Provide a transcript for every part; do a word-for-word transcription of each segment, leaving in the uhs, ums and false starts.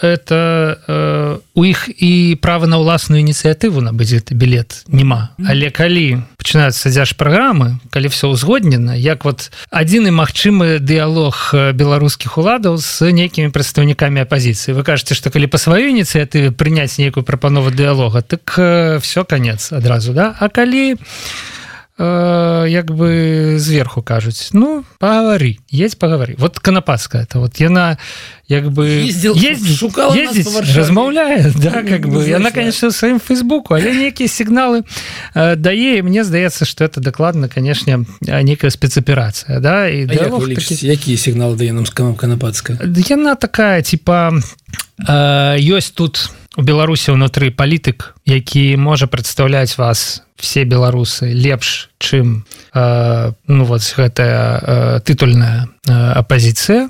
это э, у іх і права на ўласную ініцыятыву набыць гэты білет няма. Але калі пачынаюцца дзяржпраграмы, калі все ўзгоднена, як вот адзіны магчымы дыялог беларускіх уладаў з нейкімі прадстаўнікамі апазіцыі. Вы кажаце, што калі па сваёй ініцыятыве прыняць нейкую прапанову дыялога, так э, все конец адразу, да? А калі э, як бы зверху кажуць, ну, пагавары, едь пагавары. Вот Канапацкая, это вот яна як бы ездил, ездить, шукала ездить, нас по Варшаве. Размаўляе, да, как бы. Яна, конечно, в своем фейсбуку, але некие сигналы э, дае, и мне здаецца, что это докладно, конечно, некая спецоперация, да, и а як вы лічыце, такі... якія сигналы дае нам Канапацкая? Яна такая, типа, э, ёсць тут у Беларусі ўнутры палітык, які можа прадстаўляць вас все беларусы лепш, чым э, ну вот гэтая э, тытульная э, апозіцыя.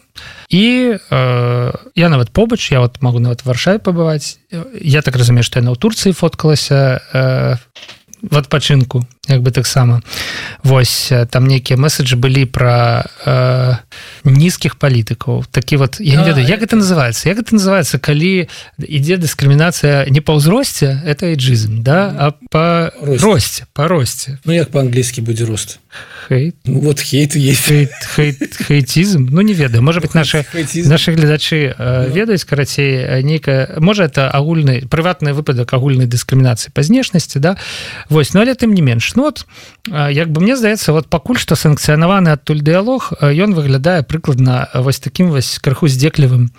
І э, я нават побач, я вот могу нават в Варшаве пабываць. Я так разумею, што яна ў Турцыі фоткалася э, в адпачынку, як бы таксама. Вось, там нейкія месседжы былі пра э, нізкіх палітыкаў. Такі вот, я не ведаю, як это называется? Як это называется, калі ідзе дыскрымінацыя не па ўзросце, это эйджизм, да, а па росце, па росце. Ну, як па-англійскі будзе рост? Хейт. Ну, вот хейт есть. Хейт, хейт, хейтизм. Ну, не ведаю. Может быть, наши, наши гледачи э, ну. ведаюць, карацей, нейкая... Можа, это агульны, прыватны выпадак агульнай дыскрымінацыі па знешнасці, да? Вось, ну, але тым не менш. Ну, вот, як бы мне здаецца, вот пакуль што санкцыянаваны адтуль дыялог, ён выглядае прыкладна вось такім вось крыху здзеклівым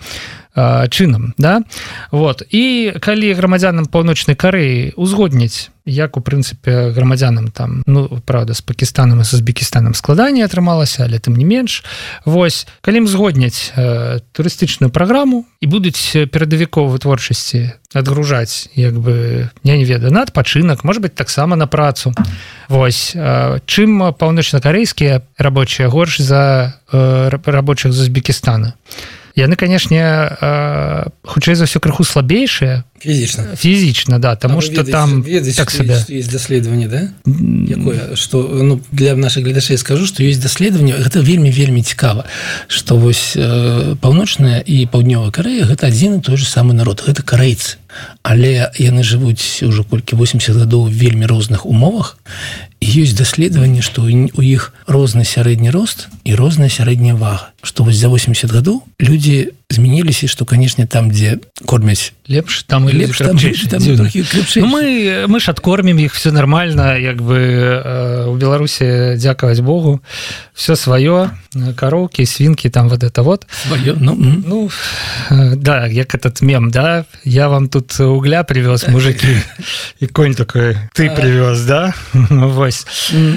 чынам, да? Вот. І калі грамадзянам Паўночнай Карэі узгодніць, як у прынцыпе грамадзянам там, ну, правда, з Пакістанам і з Узбекістанам складанне атрымалася, але тым не менш. Вось, калі ім згодняць э, турыстычную праграму і будуць перадавікоў вытворчасці адгружаць, як бы, я не ведаю, на адпачынак, можа быць, таксама на працу. Вось, э, чым паўночнакарэйскія рабочыя горш за э, рабочых з Узбекістана. Яны, канешне, э, хутчэй за ўсё крыху слабейшыя. Фізічна. Фізічна, да, таму што ведаеце, там ведаеце, так сабе. Есть даследаванне, да? Якое, што, ну, для нашых гледачэй скажу, што ёсць даследаванне, гэта вельмі-вельмі цікава, што вось э, Паўночная і Паўднёвая Карэя гэта адзін і той же самы народ, гэта карэйцы. Але яны жывуць ўжо колькі восемьдесят гадоў в вельмі розных умовах, і ёсць даследаванне, што у іх розны сярэдні рост і розная сярэдняя вага, што вось за восемьдесят гадоў людзі змяніліся, што, канешне, там, дзе кормяць лепш, там і лепш, там, там ну, мы, мы ж адкормім іх, все нормально, як бы э, у Беларусі, дзякаваць Богу, все сваё, кароўкі, свінкі, там вот это вот. Сваё, ну, ну э, да, як этот мем, да, я вам тут угля привез, мужики, и конь такой, ты привез, да, вось.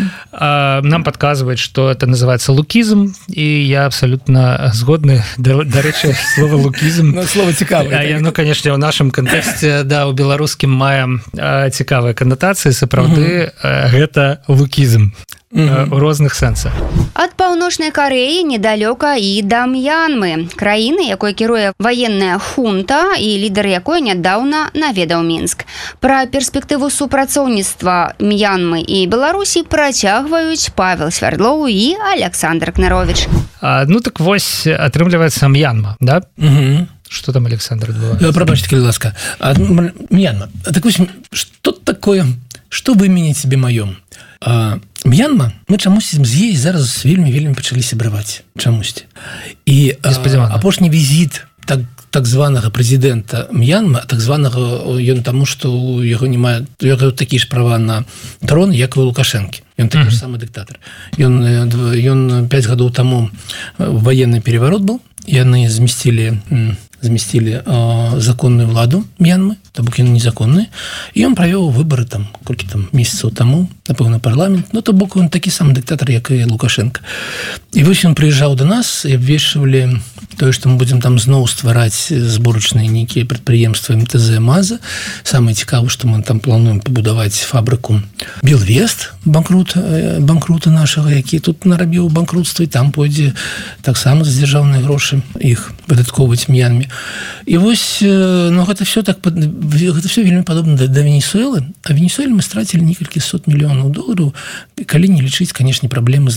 А нам подказывает, что это называется лукизм, и я абсолютно згодны, до, до речі, слово лукизм. Ну, слово цікавае. А, ну, конечно, у нашым кантэксце, да, у беларускім мае цікавыя канатацыі, сапраўды, гэта лукізм. Mm-hmm. У розных сэнсах. Ад Паўночнай Карэі недалёка і да М'янмы, краіны, якой кіруе ваенная хунта і лідар якой нядаўна наведаў Мінск. Пра перспектыву супрацоўніцтва М'янмы і Беларусі працягваюць Павел Свярдлоў і Александр Кнарович. А, ну так вось атрымліваецца М'янма, да? Угу. Что там, Александр, адбываецца? Прабачце, калі ласка. М'янма. Так вось, што такое, што выменяць себе маём? А, М'янма, мы чамусьці з ей зараз вельмі-вельмі пачалі сябраваць. Чамусьці. І апошні візіт так, так званага прэзідэнта М'янма, так званага ён таму, што у яго не мае, у яго такі ж права на трон, як і у Лукашэнкі. Ён такі ж самы дыктатар. Ён, ён пяць гадоў таму ваенны переварот быў, яны змесцілі змесцілі э, законную ўладу М'янмы, то бок яны незаконныя, і ён правёў выбары там колькі там месяцаў таму, напэўна, парламент, ну то бок ён такі самы дыктатар, як і Лукашенко. І вось ён прыязджаў до нас і абвешчвалі тое, што мы будзем там зноў ствараць зборачныя нейкія прадпрыемствы эм тэ зэ МАЗа. Самае цікавае, што мы там плануем пабудаваць фабрыку Белвест, банкрут, банкрута нашага, які тут нарабіў банкрутства, і там пойдзе таксама за дзяржаўныя грошы іх выдаткоўваць М'янме. І вось, ну, гэта все так, гэта все вельмі падобна да, да Венесуэлы, а Венесуэле мы страцілі некалькі сот мільёнаў долараў, калі не лічыць, канешне, праблемы з нафтай.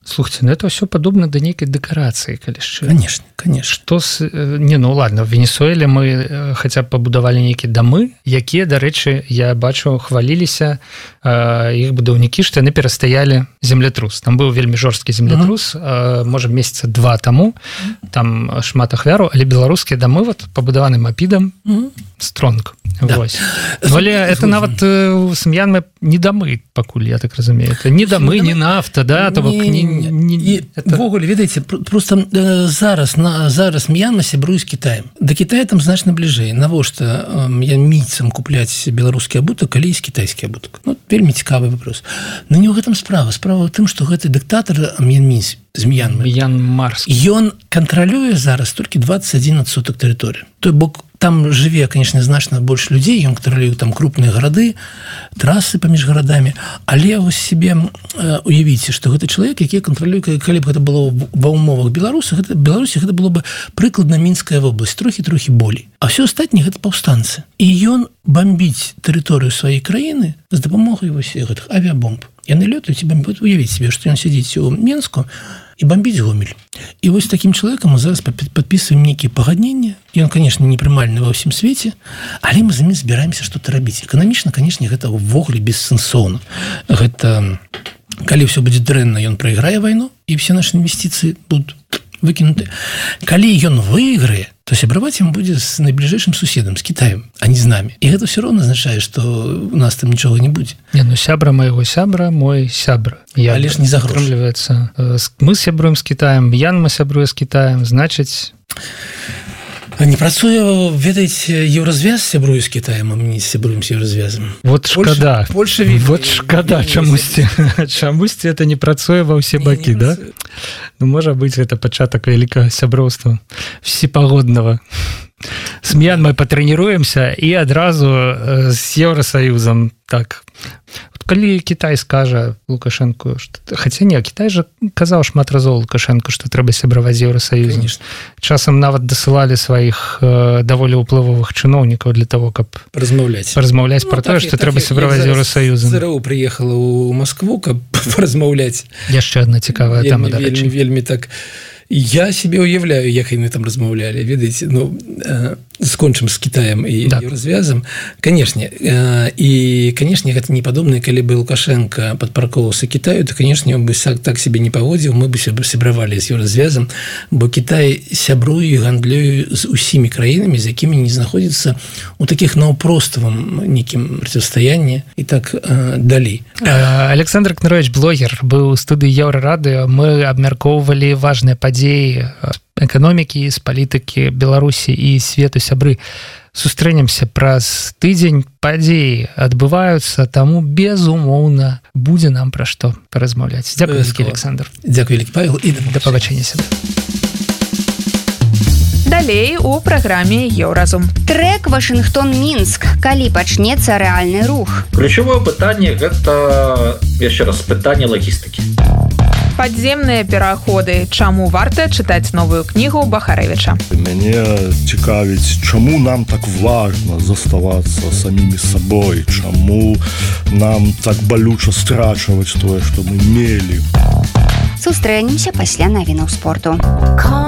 Слухайте, ну это все падобна да нейкай дэкарацыі, калі шчыра. Конечно, конечно. Што с... Не, ну ладно, в Венесуэле мы хаця б пабудавалі нейкія дамы, якія, дарэчы, я бачу, хваліліся іх будаўнікі, што яны перастаялі землятрус. Там быў вельмі жорсткі землятрус, uh-huh. можа, месяца два таму, там шмат ахвяраў, але беларускія дамы вот пабудаваны мапідам, uh-huh. стронг. Да. Вось. Ну, але это нават с Мьянмы не дамы, пакуль, я так разумею. Это не дамы, не нафта, да? То бок, не, не, не, не, это... Ввогуле, ведаеце, просто э, зараз, на, зараз Мьянма сябруе з Кітаем. Да Кітая там значна бліжэй. Навошта э, мьянмійцам купляць беларускі абутак, калі ёсць кітайскі абутак? Ну, вельмі цікавы вопрос. Но не ў гэтым справа. Справа ў тым, што гэты дыктатар мьянмійц з Мьянмы. Мьянмарскі. Ён кантралюе зараз толькі двадцать один адсотак тэрыторыі. Той бок, там жыве, конечно, значна больш людзей, ён кантралюе там крупныя гарады, трасы паміж гарадамі, але вось себе э, уявіце, што гэты чалавек, які кантралюе, калі б гэта было ва ўмовах Беларуси, гэта, Беларусі гэта было бы прыкладна Мінская вобласць, трохі-трохі болей. А все астатні гэта паўстанцы. І ён бомбіць тэрыторыю сваёй краіны з дапамогай вось гэтых авіабомб. Яны лётаюць і бомбят. Уявіць себе, што ён сядзіць у Менску и бомбить Гомель. И вот с таким человеком мы зараз подписываем некие погоднения, и он, конечно, непрымальны во всем свете, але мы за ним собираемся что-то рабіць. Эканамічна, конечно, гэта ўвогуле бессэнсоўна. Гэта, калі все будет дрэнна, ён проиграе войну, и все наши инвестиции будут выкинуты. Калі ён выиграе, то сябраваць ім будзе з найбліжэйшым суседам, з Кітаем, а не з намі. І гэта все роўна азначае, што у нас там нічога не будзе. Не, ну сябра майго сябра, мой сябра. Я але ж не за грошы. Мы сябруем з Кітаем, Мьянма сябруе з Кітаем, значыць... Не працуе, ведаеце, еўразвяз сябруе з Кітаем, а мы не сябруем з еўразвязам. Вот шкада. Польша, вот шкада чамусьці. Чамусьці это не працуе ва ўсе бакі, да? Ну, можа быць, гэта пачатак вялікага сяброўства всепагоднага. С Мьянмай патрэніруемся і адразу з Еўрасаюзам. Так. Калі Кітай скажа Лукашенко, што... хаця не, Кітай жа казаў шмат разоў Лукашенко, што трэба сябраваць з Еўрасаюзам. Часам нават дасылалі сваіх э, даволі ўплывовых чыноўнікаў для того, каб размаўляць размаўляць ну, пра тое, што так, трэба сябраваць з Еўрасаюзам. ЗРУ прыехала ў Маскву, каб размаўляць. Яшчэ адна цікавая тема, дарэчы. Вельмі, вельмі так... Я себе уявляю, як яны там размаўлялі. Ведаеце, ну, э, скончым з Кітаем і да. Еўразвязам. Канешне, э, і, канешне, гэта не падобна, калі бы Лукашенко падпаркоўваўся Кітаю, то, канешне, он бы так себе не паводзіў, мы бы сябравалі з Еўразвязам, бо Кітай сябруе і гандлюе з усімі краінамі, з якімі не знаходзіцца у такіх наўпроставым нейкім процівстаянні і так э, далей. Александр Кнарович, блогер, быў у студыі Еўрарадыё. Мы абмяркоўвалі важныя падзеі эканомікі, з палітыкі Беларусі і свету сябры. Сустрэнемся праз тыдзень, падзеі адбываюцца, таму безумоўна будзе нам пра што паразмаўляць. Дзякуй, вялікі Александр. Дзякуй, вялікі Павел, і да пабачэння сябры. Далей у праграме Еўразум. Трек Вашынгтон-Мінск. Калі пачнецца рэальны рух? Ключавое пытанне гэта, яшчэ раз, пытанне лагістыкі. Падземныя пераходы. Чаму варта чытаць новую кнігу Бахарэвіча? Мяне цікавіць, чаму нам так важна заставацца самімі сабой, чаму нам так балюча страчваць тое, што мы мелі. Сустрэнемся пасля навінаў спорту.